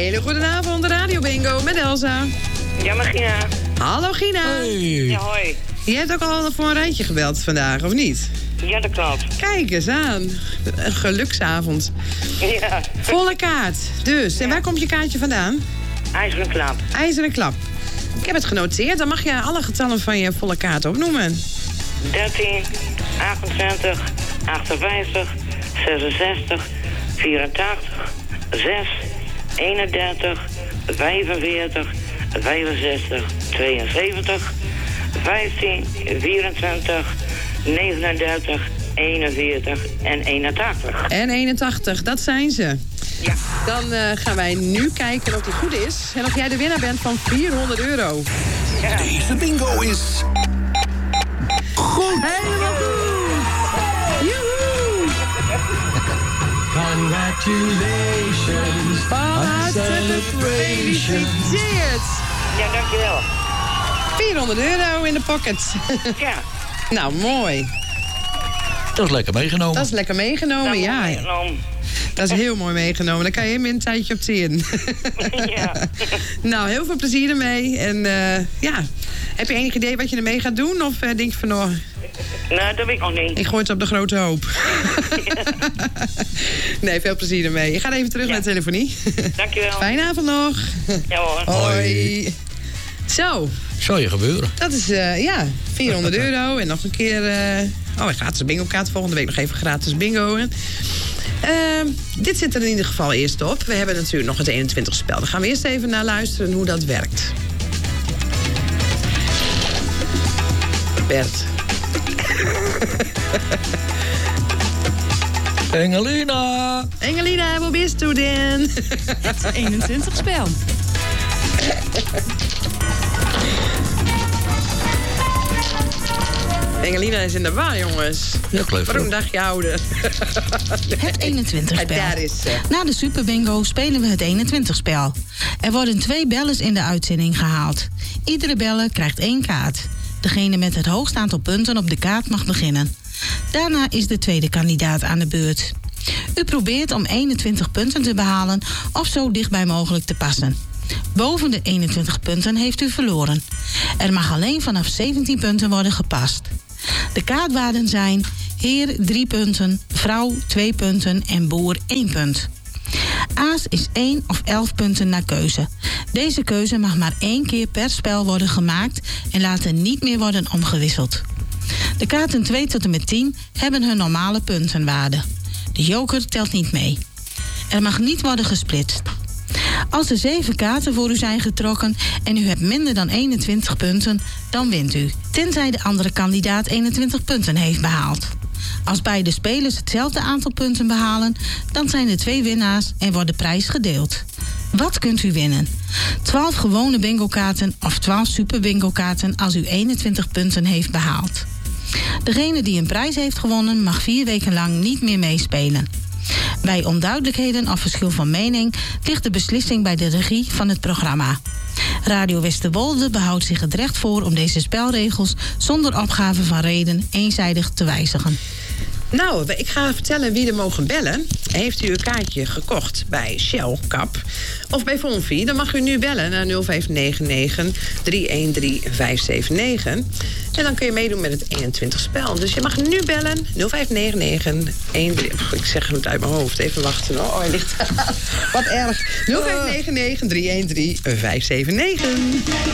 Hele goede avond, de Radio Bingo met Elsa. Ja, maar Gina. Hallo Gina. Hey. Ja, hoi. Je hebt ook al voor een rijtje gebeld vandaag, of niet? Ja, dat klopt. Kijk eens aan. Een geluksavond. Ja. Volle kaart. Dus, en waar komt je kaartje vandaan? IJzeren klap. IJzeren klap. Ik heb het genoteerd. Dan mag je alle getallen van je volle kaart opnoemen. 13, 28, 58, 66, 84, 6, 31, 45, 65, 72, 15, 24, 39, 41 en 81. En 81, dat zijn ze. Ja. Dan gaan wij nu kijken of die goed is. En of jij de winnaar bent van €400. Ja. Deze bingo is goed. Helemaal goed. Joehoe. Congratulations. Van celebration. gefeliciteerd. Ja, dankjewel. €400 in de pocket. Ja. Nou, mooi. Dat is lekker meegenomen. Dat is lekker meegenomen, ja. Dat is heel mooi meegenomen. Dan kan je een tijdje op zin. Ja. Nou, heel veel plezier ermee. En ja, heb je enig idee wat je ermee gaat doen? Of denk je van, nou, Dat weet ik nog niet. ik gooi het op de grote hoop. Nee, veel plezier ermee. Ik ga even terug naar de telefonie. Dankjewel. Fijne avond nog. Ja hoor. Hoi. Zo, Zal je gebeuren. dat is ja, €400. En nog een keer een gratis bingo kaart. Volgende week nog even gratis bingo. Dit zit er in ieder geval eerst op. We hebben natuurlijk nog het 21 spel. Daar gaan we eerst even naar luisteren hoe dat werkt. Bert. Engelina. Engelina, wo bist du denn? Het 21 spel. Engelina is in de war, jongens. Ja, kleef. Waarom dacht je ouder? Het 21 spel. Daar is ze. Na de Super Bingo spelen we het 21 spel. Er worden 2 bellers in de uitzending gehaald. Iedere beller krijgt 1 kaart. Degene met het hoogste aantal punten op de kaart mag beginnen. Daarna is de tweede kandidaat aan de beurt. U probeert om 21 punten te behalen of zo dichtbij mogelijk te passen. Boven de 21 punten heeft u verloren. Er mag alleen vanaf 17 punten worden gepast. De kaartwaarden zijn heer 3 punten, vrouw 2 punten en boer 1 punt. Aas is 1 of 11 punten naar keuze. Deze keuze mag maar 1 keer per spel worden gemaakt en later niet meer worden omgewisseld. De kaarten 2 tot en met 10 hebben hun normale puntenwaarde. De joker telt niet mee. Er mag niet worden gesplitst. Als er 7 kaarten voor u zijn getrokken en u hebt minder dan 21 punten, dan wint u. Tenzij de andere kandidaat 21 punten heeft behaald. Als beide spelers hetzelfde aantal punten behalen, dan zijn er 2 winnaars en wordt de prijs gedeeld. Wat kunt u winnen? 12 gewone bingo-kaarten of 12 super bingo-kaarten als u 21 punten heeft behaald. Degene die een prijs heeft gewonnen mag 4 weken lang niet meer meespelen. Bij onduidelijkheden of verschil van mening ligt de beslissing bij de regie van het programma. Radio Westerwolde behoudt zich het recht voor om deze spelregels zonder opgave van reden eenzijdig te wijzigen. Nou, ik ga vertellen wie er mogen bellen. Heeft u een kaartje gekocht bij Shell Cap of bij Fonfi, dan mag u nu bellen naar 0599-313-579. En dan kun je meedoen met het 21 spel. Dus je mag nu bellen, 0599-13... Ik zeg het uit mijn hoofd, even wachten. Oh, hij ligt wat erg. 0599-313-579.